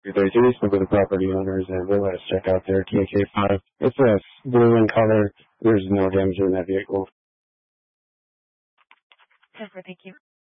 232, spoke with the property owners, and we'll let us check out their TK5. It's a blue in color. There's no damage in that vehicle. Jennifer, thank you.